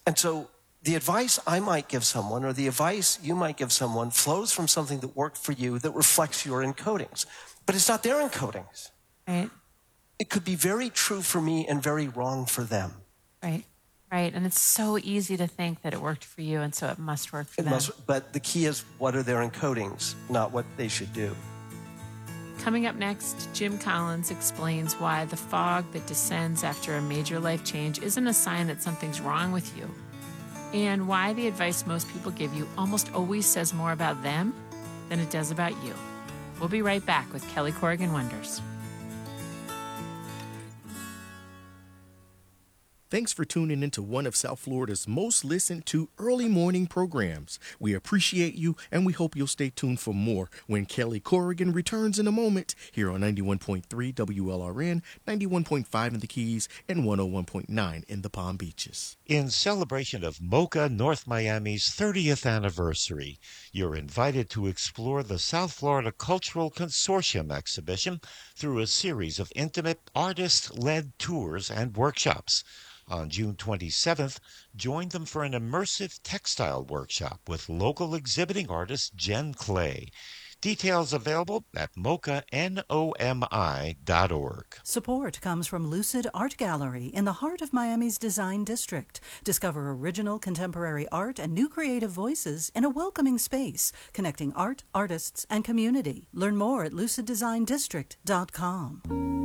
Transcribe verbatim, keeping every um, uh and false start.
And so the advice I might give someone or the advice you might give someone flows from something that worked for you that reflects your encodings. But it's not their encodings. Right. It could be very true for me and very wrong for them. Right. Right. And it's so easy to think that it worked for you, and so it must work for It them. must, but the key is, what are their encodings, not what they should do. Coming up next, Jim Collins explains why the fog that descends after a major life change isn't a sign that something's wrong with you, and why the advice most people give you almost always says more about them than it does about you. We'll be right back with Kelly Corrigan Wonders. Thanks for tuning into one of South Florida's most listened to early morning programs. We appreciate you, and we hope you'll stay tuned for more when Kelly Corrigan returns in a moment here on ninety-one point three W L R N, ninety-one point five in the Keys, and one oh one point nine in the Palm Beaches. In celebration of MoCA North Miami's thirtieth anniversary, you're invited to explore the South Florida Cultural Consortium exhibition through a series of intimate artist-led tours and workshops. On June twenty-seventh, join them for an immersive textile workshop with local exhibiting artist Jen Clay. Details available at moca nomi dot org. Support comes from Lucid Art Gallery in the heart of Miami's Design District. Discover original contemporary art and new creative voices in a welcoming space, connecting art, artists, and community. Learn more at lucid design district dot com.